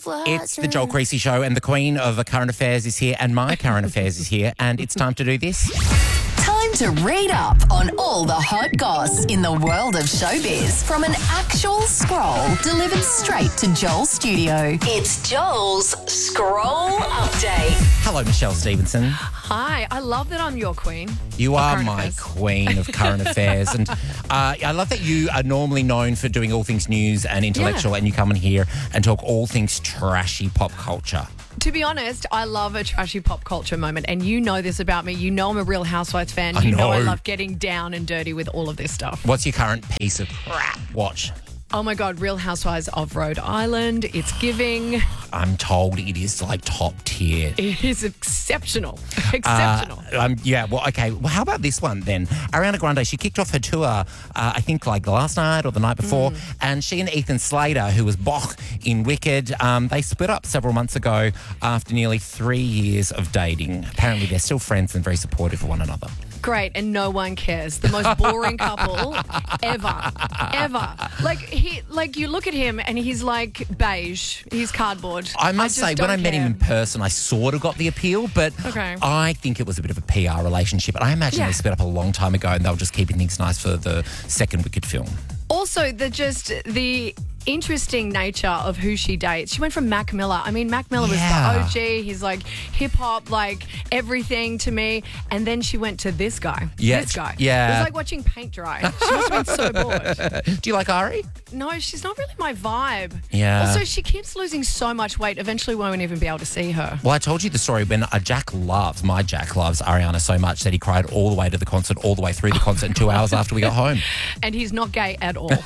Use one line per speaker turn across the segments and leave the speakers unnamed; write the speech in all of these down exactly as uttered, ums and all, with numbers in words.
It's the Joel Creasy Show, and the Queen of the Current Affairs is here, and my Current Affairs is here, and it's time to do this.
Time to read up on all the hot goss in the world of showbiz from an actual scroll delivered straight to Joel's studio. It's Joel's Scroll Update.
Hello, Michelle Stevenson.
Hi, I love that I'm your queen.
You are
current
my
affairs.
queen of current affairs. And uh, I love that you are normally known for doing all things news and intellectual,
Yeah.
and you come in here and talk all things trashy pop culture.
To be honest, I love a trashy pop culture moment, and you know this about me. You know I'm a Real Housewives fan.
I
you know. I
know.
love getting down and dirty with all of this stuff.
What's your current piece of crap? Watch.
Oh my God, Real Housewives of Rhode Island. It's giving.
I'm told it is like top tier.
It is exceptional. Exceptional.
Uh, um, yeah, well, okay. Well, how about this one then? Ariana Grande, she kicked off her tour, uh, I think like the last night or the night before,
Mm.
and she and Ethan Slater, who was Bach in Wicked, um, they split up several months ago after nearly three years of dating. Apparently, they're still friends and very supportive of one another.
Great, and no one cares. The most boring couple ever, ever. Like he, like you look at him and he's like beige. He's cardboard.
I must
just
say, when
don't
I met him in
care.
person, I sort of got the appeal, but
Okay.
I think it was a bit of a P R relationship. And I imagine
Yeah.
they split up a long time ago, and they were just keeping things nice for the second Wicked film.
Also, the just the interesting nature of who she dates. She went from Mac Miller. I mean, Mac Miller
Yeah.
was the O G. He's like hip hop, like everything to me. And then she went to this guy.
Yeah,
This guy.
yeah.
It was like watching paint dry. She must have been so bored.
Do you like Ari?
No, she's not really my vibe.
Yeah.
Also, she keeps losing so much weight. Eventually, we won't even be able to see her.
Well, I told you the story when uh, Jack loves, my Jack loves Ariana so much that he cried all the way to the concert, all the way through the concert, and two hours after we got home.
And he's not gay at all.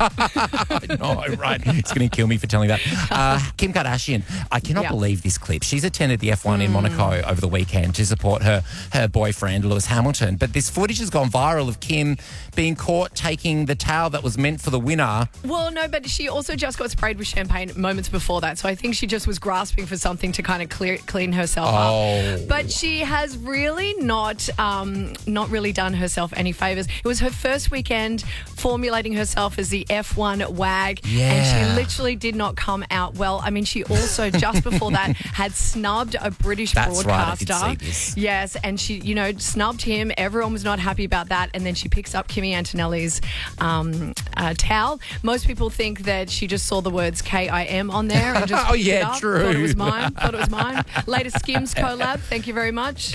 I know, right? He's going to kill me for telling that. Uh, Kim Kardashian, I cannot
Yeah.
believe this clip. She's attended the F one in Monaco over the weekend to support her, her boyfriend, Lewis Hamilton. But this footage has gone viral of Kim being caught taking the towel that was meant for the winner.
Well, no, but she also just got sprayed with champagne moments before that. So I think she just was grasping for something to kind of clear, clean herself
Oh.
up. But she has really not um, not really done herself any favours. It was her first weekend formulating herself as the F one wag.
Yeah.
And she literally did not come out well. I mean, she also, just before that, had snubbed a British
That's right, I did
broadcaster.
see this.
Yes, and she, you know, snubbed him. Everyone was not happy about that. And then she picks up Kimmy Antonelli's um, uh, towel. Most people think that she just saw the words K I M on there and just
Oh,
picked
yeah,
it up.
true.
Thought it was mine. Thought it was mine. Latest Skims collab. Thank you very much.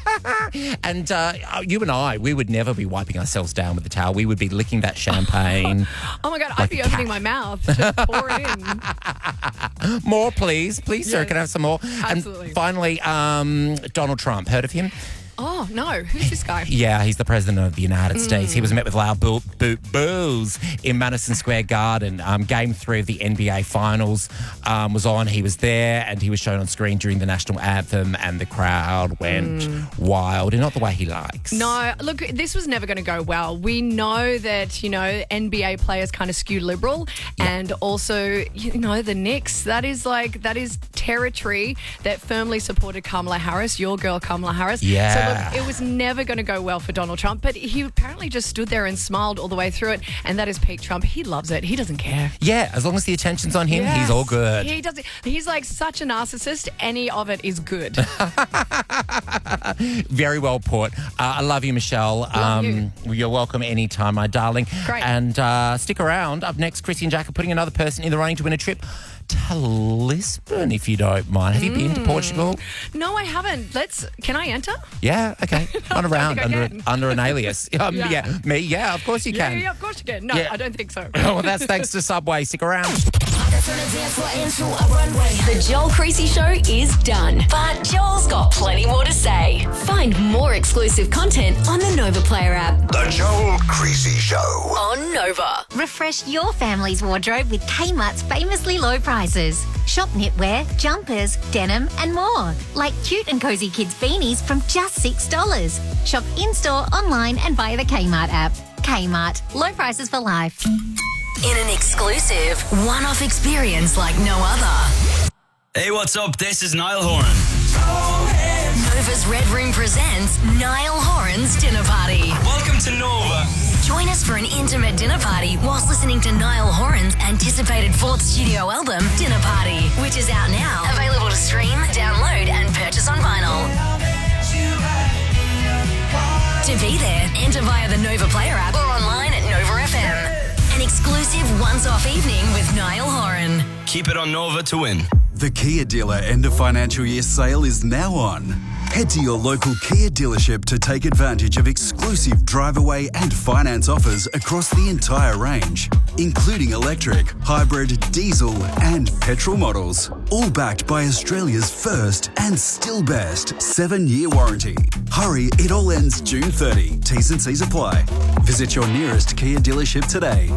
And uh, you and I, we would never be wiping ourselves down with the towel. We would be licking that champagne.
Oh my God,
Like
I'd be
a
opening
cat.
my mouth. Just pour it in.
More, please. Please, sir,
Yes.
can I have some more?
Absolutely.
And finally, um, Donald Trump. Heard of him?
Oh, no. Who's this guy?
Yeah, he's the president of the United
Mm.
States. He was met with loud boo- boo- boos in Madison Square Garden. Um, game three of the N B A Finals um, was on. He was there, and he was shown on screen during the national anthem, and the crowd went wild, and not the way he likes.
Mm. No, look, this was never going to go well. We know that, you know, N B A players kind of skew liberal, and also, you know, the Knicks, that is like, that is territory that firmly supported Kamala Harris, your girl Kamala Harris.
Yeah.
So look, it was never going to go well for Donald Trump, but he apparently just stood there and smiled all the way through it, and that is peak Trump. He loves it. He doesn't care.
Yeah, as long as the attention's on him, he's
Yes.
all good.
He doesn't. He's like such a narcissist. Any of it is good.
Very well put. Uh, I love you, Michelle.
Love you.
You're welcome anytime, my darling.
Great.
And uh, stick around. Up next, Chrissy and Jack are putting another person in the running to win a trip to Lisbon, if you don't mind. Have you been to Portugal?
No, I haven't. Let's. Can I enter?
Yeah, okay. Run around
think I
under,
can.
under an alias. Um, yeah.
Yeah.
me, yeah, of course you
Yeah,
can.
yeah, of course you can. No,
Yeah.
I don't think so.
Well, that's thanks to Subway. Stick around.
The Joel Creasy Show is done, but Joel's got plenty more to say. Find more exclusive content on the Nova Player app.
The Joel Creasy Show.
On Nova.
Refresh your family's wardrobe with Kmart's famously low prices. Shop knitwear, jumpers, denim and more. Like cute and cozy kids beanies from just six dollars. Shop in-store, online and via the Kmart app. Kmart. Low prices for life.
In an exclusive one-off experience like no other.
Hey, what's up? This is Niall Horan.
Nova's Red Room presents Niall Horan's Dinner Party.
Welcome to Nova.
Join us for an intimate dinner party whilst listening to Niall Horan's anticipated fourth studio album, Dinner Party, which is out now. Available to stream, download and purchase on vinyl. To be there, enter via the Nova Player app or online at Nova F M. An exclusive once-off evening with Niall Horan.
Keep it on Nova to win.
The Kia dealer end of financial year sale is now on. Head to your local Kia dealership to take advantage of exclusive drive-away and finance offers across the entire range, including electric, hybrid, diesel and petrol models. All backed by Australia's first and still best seven-year warranty. Hurry, it all ends June thirtieth. T's and C's apply. Visit your nearest Kia dealership today.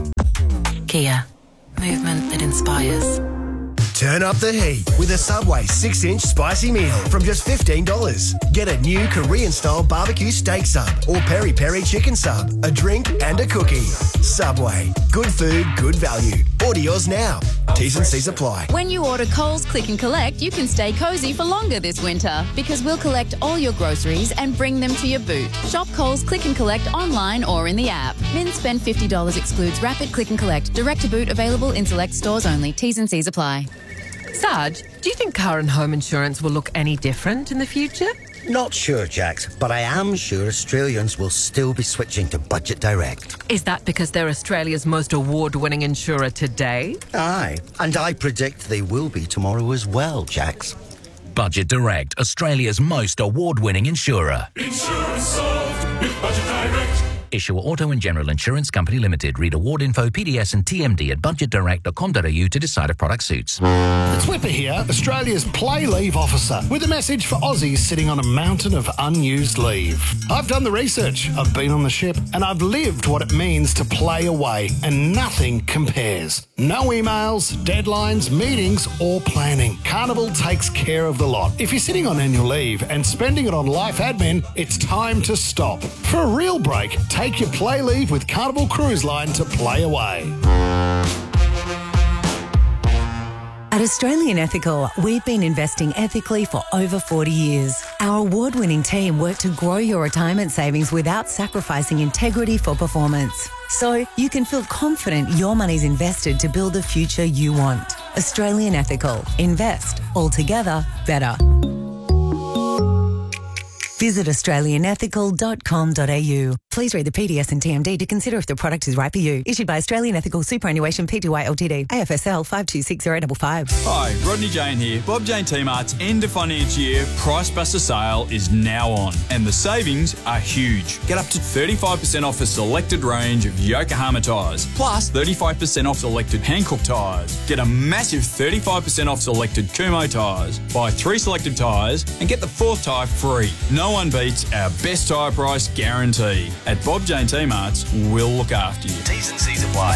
Kia. Movement that inspires.
Turn up the heat with a Subway six inch spicy meal from just fifteen dollars. Get a new Korean-style barbecue steak sub or peri-peri chicken sub, a drink and a cookie. Subway. Good food, good value. Order yours now. T's and C's apply.
When you order Coles Click and Collect, you can stay cosy for longer this winter because we'll collect all your groceries and bring them to your boot. Shop Coles Click and Collect online or in the app. Min spend fifty dollars excludes Rapid Click and Collect. Direct to boot available in select stores only. T's and C's apply.
Sarge, do you think car and home insurance will look any different in the future?
Not sure, Jax, but I am sure Australians will still be switching to Budget Direct.
Is that because they're Australia's most award-winning insurer today?
Aye, and I predict they will be tomorrow as well, Jax.
Budget Direct, Australia's most award-winning insurer.
Insurance solved with Budget Direct.
Issuer Auto and General Insurance Company Limited. Read award info, P D S and T M D at budget direct dot com dot a u to decide if product suits.
It's Whipper here, Australia's play leave officer, with a message for Aussies sitting on a mountain of unused leave. I've done the research, I've been on the ship, and I've lived what it means to play away, and nothing compares. No emails, deadlines, meetings, or planning. Carnival takes care of the lot. If you're sitting on annual leave and spending it on life admin, it's time to stop. For a real break, take your play leave with Carnival Cruise Line to play away.
At Australian Ethical, we've been investing ethically for over forty years. Our award-winning team work to grow your retirement savings without sacrificing integrity for performance. So you can feel confident your money's invested to build the future you want. Australian Ethical. Invest. Altogether better. Visit australian ethical dot com dot a u. Please read the P D S and T M D to consider if the product is right for you. Issued by Australian Ethical Superannuation Pty Ltd. A F S L five two six zero five five.
Hi, Rodney Jane here. Bob Jane T-Mart's end of financial year Price Buster sale is now on, and the savings are huge. Get up to thirty-five percent off a selected range of Yokohama tyres, plus thirty-five percent off selected Hankook tyres. Get a massive thirty-five percent off selected Kumho tyres. Buy three selected tyres and get the fourth tyre free. No one beats our best tyre price guarantee. At Bob Jane T-Mart's, we'll look after you.
T's and C's apply.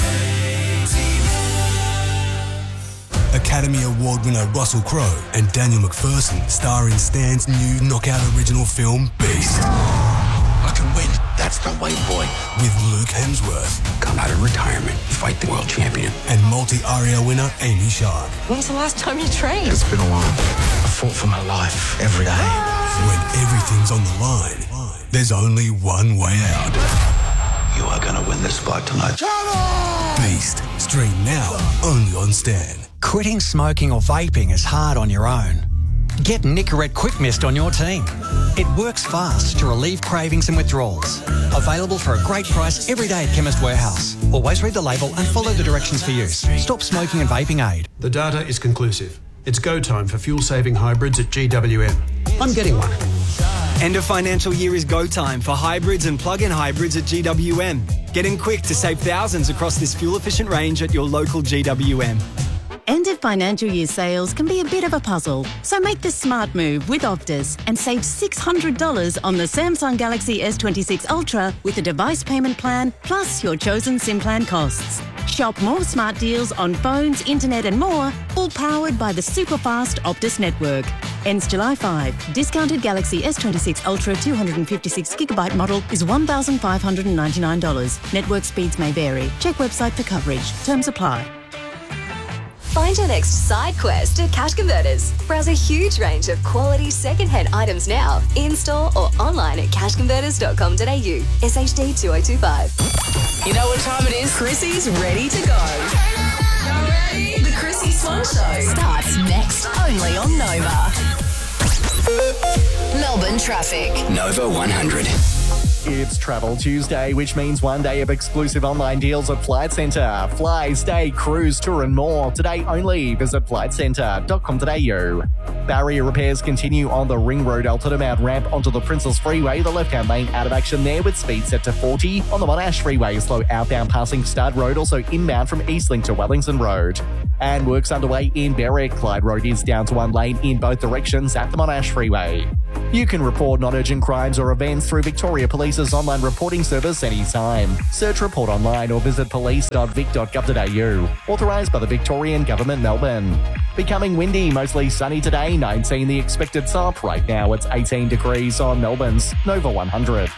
Academy Award winner Russell Crowe and Daniel McPherson star in Stan's new knockout original film, Beast.
I can win. That's the way, boy.
With Luke Hemsworth.
Come out of retirement, fight the world champion.
And multi-Aria winner Amy Shark.
When's the last time you trained?
It's been a while. I fought for my life every day.
When everything's on the line, there's only one way out.
You are going to win this fight tonight.
Beast. Stream now, only on Stan.
Quitting smoking or vaping is hard on your own. Get Nicorette Quick Mist on your team. It works fast to relieve cravings and withdrawals. Available for a great price every day at Chemist Warehouse. Always read the label and follow the directions for use. Stop smoking and vaping aid.
The data is conclusive. It's go time for fuel-saving hybrids at G W M. I'm getting one.
End of financial year is go time for hybrids and plug-in hybrids at G W M. Get in quick to save thousands across this fuel-efficient range at your local G W M.
End of financial year sales can be a bit of a puzzle, so make the smart move with Optus and save six hundred dollars on the Samsung Galaxy S twenty-six Ultra with a device payment plan plus your chosen SIM plan costs. Shop more smart deals on phones, internet and more, all powered by the super-fast Optus network. Ends July fifth. Discounted Galaxy S twenty-six Ultra two hundred fifty-six gigabyte model is one thousand five hundred ninety-nine dollars. Network speeds may vary. Check website for coverage. Terms apply.
Find your next side quest at Cash Converters. Browse a huge range of quality second-hand items now, in-store or online at cash converters dot com dot a u. S H D two oh two five.
You know what time it is? Chrissy's ready to go. You ready? The Chrissy Swan Show starts next only on Nova. Melbourne traffic.
Nova one hundred.
It's Travel Tuesday, which means one day of exclusive online deals at Flight Centre. Fly, stay, cruise, tour and more. Today only. Visit flight centre dot com dot a u. Barrier repairs continue on the Ring Road Alton Mount ramp onto the Princess Freeway. The left-hand lane out of action there with speed set to forty. On the Monash Freeway, slow outbound passing Stud Road, also inbound from Eastlink to Wellington Road. And works underway in Berwick. Clyde Road is down to one lane in both directions at the Monash Freeway. You can report non-urgent crimes or events through Victoria Police's online reporting service anytime. Search Report online or visit police dot vic dot gov dot a u. Authorised by the Victorian Government, Melbourne. Becoming windy, mostly sunny today, nineteen the expected top. Right now it's eighteen degrees on Melbourne's Nova one hundred.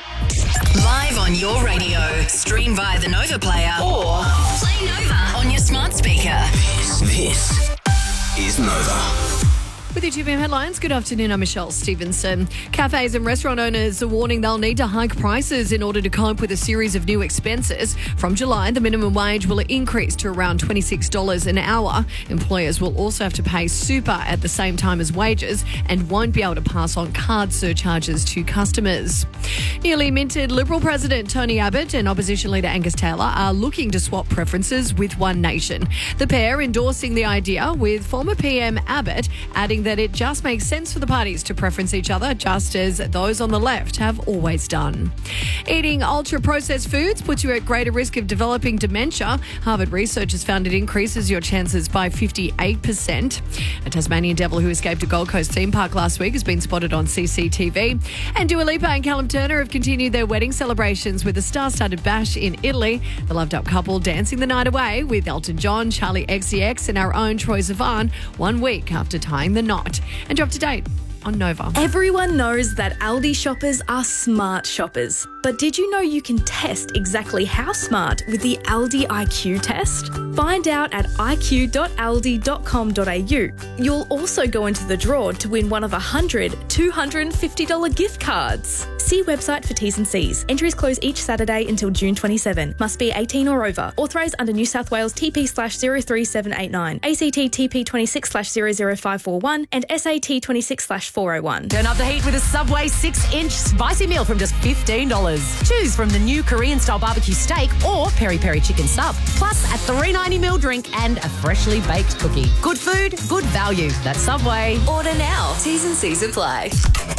Live on your radio, stream via the Nova player or play Nova on your smart speaker.
This, this is Nova.
With your two P M headlines, good afternoon, I'm Michelle Stevenson. Cafes and restaurant owners are warning they'll need to hike prices in order to cope with a series of new expenses. From July, the minimum wage will increase to around twenty-six dollars an hour. Employers will also have to pay super at the same time as wages and won't be able to pass on card surcharges to customers. Newly minted Liberal President Tony Abbott and opposition leader Angus Taylor are looking to swap preferences with One Nation. The pair endorsing the idea, with former P M Abbott adding that it just makes sense for the parties to preference each other, just as those on the left have always done. Eating ultra-processed foods puts you at greater risk of developing dementia. Harvard research has found it increases your chances by fifty-eight percent. A Tasmanian devil who escaped a Gold Coast theme park last week has been spotted on C C T V. And Dua Lipa and Callum Turner have continued their wedding celebrations with a star-studded bash in Italy. The loved-up couple dancing the night away with Elton John, Charlie X C X and our own Troye Sivan one week after tying the knot. And you're up to date on Nova.
Everyone knows that Aldi shoppers are smart shoppers. But did you know you can test exactly how smart with the Aldi I Q test? Find out at i q dot aldi dot com dot a u. You'll also go into the draw to win one of one hundred two hundred fifty dollars gift cards. See website for T's and C's. Entries close each Saturday until June twenty-seventh. Must be eighteen or over. Authorised under New South Wales T P slash zero three seven eight nine, A C T T P twenty-six slash zero zero five four one and S A T twenty-six slash four oh one.
Turn up the heat with a Subway six-inch spicy meal from just fifteen dollars. Choose from the new Korean-style barbecue steak or peri-peri chicken sub. Plus a three ninety ml drink and a freshly baked cookie. Good food, good value. That's Subway.
Order now. T's and C's apply.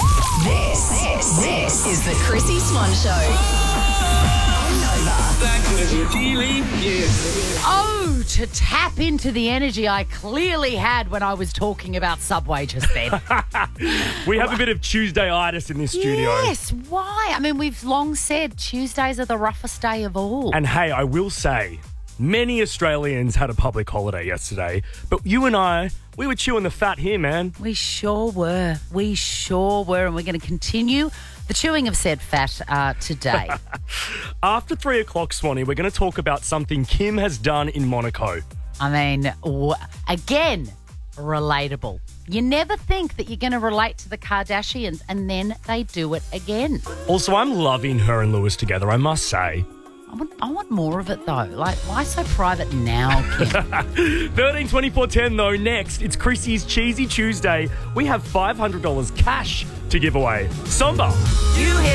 This, this, this is the Chrissy Swan Show.
Oh, to tap into the energy I clearly had when I was talking about Subway just then.
We have a bit of Tuesday-itis in this studio.
Yes, why? I mean, we've long said Tuesdays are the roughest day of all.
And hey, I will say, many Australians had a public holiday yesterday, but you and I, we were chewing the fat here, man.
We sure were. We sure were, and we're going to continue the chewing of said fat uh, today.
After three o'clock, Swanee, we're going to talk about something Kim has done in Monaco.
I mean, w- again, relatable. You never think that you're going to relate to the Kardashians, and then they do it again.
Also, I'm loving her and Lewis together, I must say.
I want, I want more of it, though. Like, why so private now, Kim?
thirteen twenty-four ten, though. Next, it's Chrissy's Cheesy Tuesday. We have five hundred dollars cash to give away. Somba.
You